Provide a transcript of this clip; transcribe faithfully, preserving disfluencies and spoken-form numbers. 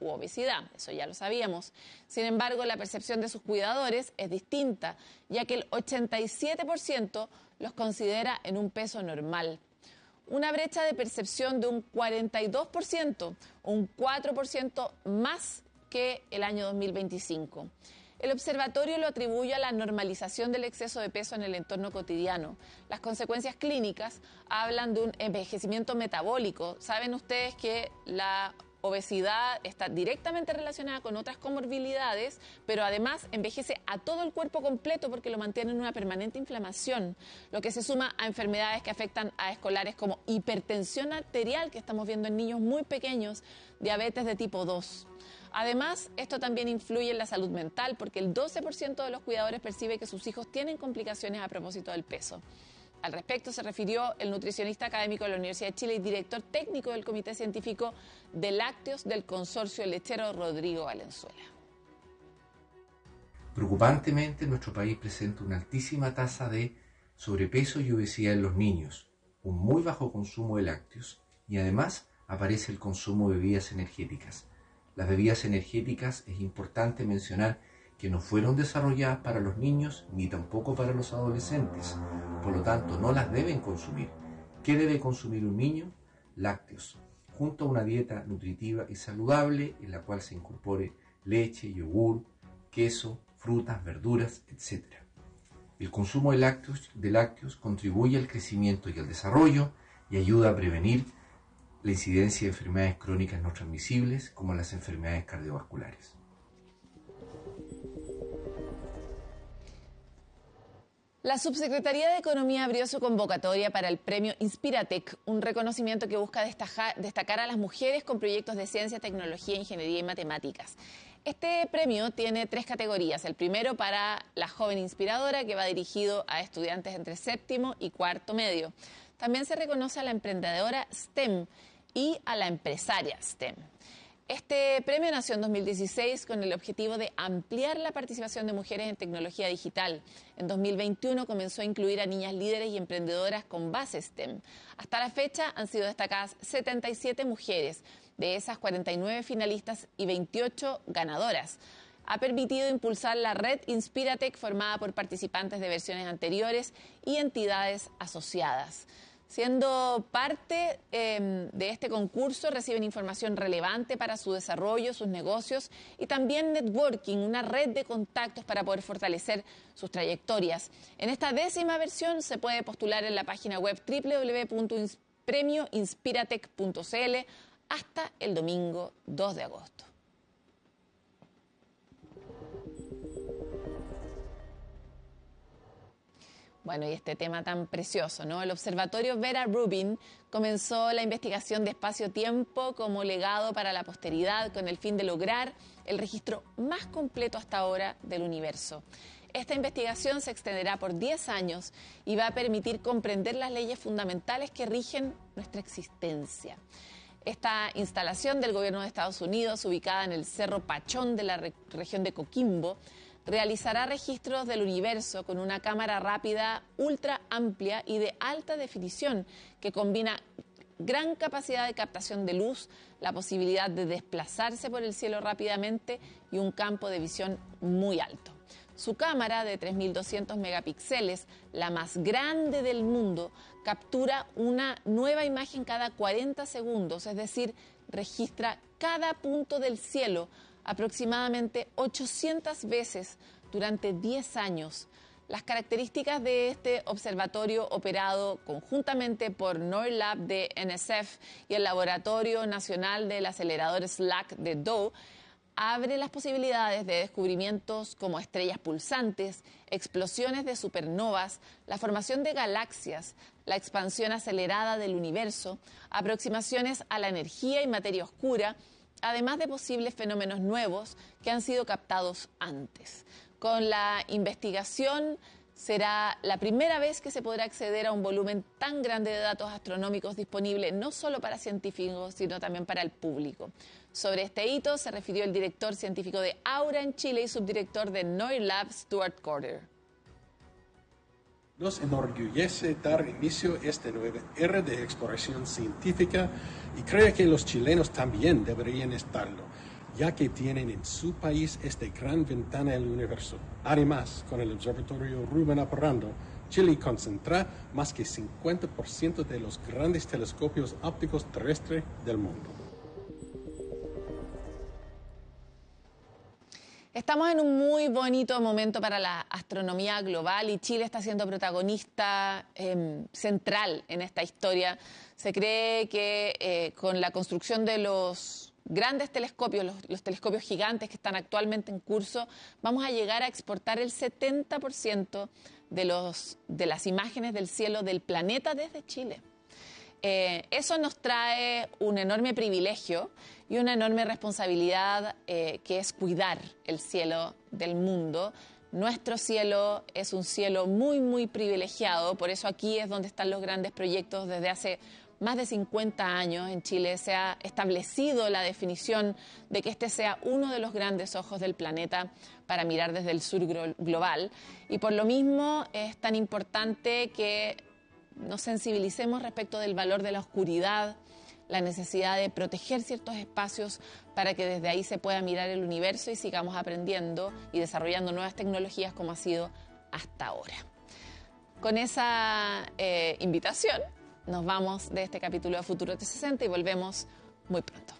u obesidad, eso ya lo sabíamos. Sin embargo, la percepción de sus cuidadores es distinta, ya que el ochenta y siete por ciento los considera en un peso normal. Una brecha de percepción de un cuarenta y dos por ciento, un cuatro por ciento más que el año dos mil veinticinco. El observatorio lo atribuye a la normalización del exceso de peso en el entorno cotidiano. Las consecuencias clínicas hablan de un envejecimiento metabólico. Saben ustedes que la obesidad está directamente relacionada con otras comorbilidades, pero además envejece a todo el cuerpo completo porque lo mantiene en una permanente inflamación, lo que se suma a enfermedades que afectan a escolares como hipertensión arterial, que estamos viendo en niños muy pequeños, diabetes de tipo dos. Además, esto también influye en la salud mental porque el doce por ciento de los cuidadores percibe que sus hijos tienen complicaciones a propósito del peso. Al respecto se refirió el nutricionista académico de la Universidad de Chile y director técnico del Comité Científico de Lácteos del Consorcio Lechero, Rodrigo Valenzuela. Preocupantemente, nuestro país presenta una altísima tasa de sobrepeso y obesidad en los niños, un muy bajo consumo de lácteos y además aparece el consumo de bebidas energéticas. Las bebidas energéticas es importante mencionar que no fueron desarrolladas para los niños ni tampoco para los adolescentes, por lo tanto no las deben consumir. ¿Qué debe consumir un niño? Lácteos, junto a una dieta nutritiva y saludable en la cual se incorpore leche, yogur, queso, frutas, verduras, etcétera. El consumo de lácteos, de lácteos contribuye al crecimiento y al desarrollo y ayuda a prevenir la incidencia de enfermedades crónicas no transmisibles como las enfermedades cardiovasculares. La Subsecretaría de Economía abrió su convocatoria para el premio Inspiratec, un reconocimiento que busca destacar a las mujeres con proyectos de ciencia, tecnología, ingeniería y matemáticas. Este premio tiene tres categorías. El primero para la joven inspiradora, que va dirigido a estudiantes entre séptimo y cuarto medio. También se reconoce a la emprendedora STEM y a la empresaria STEM. Este premio nació en dos mil dieciséis con el objetivo de ampliar la participación de mujeres en tecnología digital. En dos mil veintiuno comenzó a incluir a niñas líderes y emprendedoras con base STEM. Hasta la fecha han sido destacadas setenta y siete mujeres, de esas cuarenta y nueve finalistas y veintiocho ganadoras. Ha permitido impulsar la red Inspiratec, formada por participantes de versiones anteriores y entidades asociadas. Siendo parte eh, de este concurso, reciben información relevante para su desarrollo, sus negocios y también networking, una red de contactos para poder fortalecer sus trayectorias. En esta décima versión se puede postular en la página web doble u doble u doble u punto premio inspiratec punto c l hasta el domingo dos de agosto. Bueno, y este tema tan precioso, ¿no? El Observatorio Vera Rubin comenzó la investigación de espacio-tiempo como legado para la posteridad con el fin de lograr el registro más completo hasta ahora del universo. Esta investigación se extenderá por diez años y va a permitir comprender las leyes fundamentales que rigen nuestra existencia. Esta instalación del gobierno de Estados Unidos, ubicada en el Cerro Pachón de la re- región de Coquimbo, realizará registros del universo con una cámara rápida ultra amplia y de alta definición que combina gran capacidad de captación de luz, la posibilidad de desplazarse por el cielo rápidamente y un campo de visión muy alto. Su cámara de tres mil doscientos megapíxeles, la más grande del mundo, captura una nueva imagen cada cuarenta segundos, es decir, registra cada punto del cielo aproximadamente ochocientas veces durante diez años. Las características de este observatorio, operado conjuntamente por NORLAB de N S F y el Laboratorio Nacional del Acelerador SLAC de D O E, abre las posibilidades de descubrimientos como estrellas pulsantes, explosiones de supernovas, la formación de galaxias, la expansión acelerada del universo, aproximaciones a la energía y materia oscura, además de posibles fenómenos nuevos que han sido captados antes. Con la investigación será la primera vez que se podrá acceder a un volumen tan grande de datos astronómicos disponible no solo para científicos, sino también para el público. Sobre este hito se refirió el director científico de Aura en Chile y subdirector de NORLAB, Stuart Corder. Nos enorgullece dar inicio a esta nueva era de exploración científica y creo que los chilenos también deberían estarlo. ya que tienen en su país esta gran ventana al universo. Además, con el Observatorio Rubén Aparrando, Chile concentra más que cincuenta por ciento de los grandes telescopios ópticos terrestres del mundo. Estamos en un muy bonito momento para la astronomía global y Chile está siendo protagonista eh, central en esta historia. Se cree que eh, con la construcción de los grandes telescopios, los, los telescopios gigantes que están actualmente en curso, vamos a llegar a exportar el setenta por ciento de, los, de las imágenes del cielo del planeta desde Chile. Eh, eso nos trae un enorme privilegio y una enorme responsabilidad eh, que es cuidar el cielo del mundo. Nuestro cielo es un cielo muy, muy privilegiado, por eso aquí es donde están los grandes proyectos. Desde hace más de cincuenta años en Chile se ha establecido la definición de que este sea uno de los grandes ojos del planeta para mirar desde el sur global. Y por lo mismo es tan importante que nos sensibilicemos respecto del valor de la oscuridad, la necesidad de proteger ciertos espacios para que desde ahí se pueda mirar el universo y sigamos aprendiendo y desarrollando nuevas tecnologías como ha sido hasta ahora. Con esa eh, invitación nos vamos de este capítulo de Futuro trescientos sesenta y volvemos muy pronto.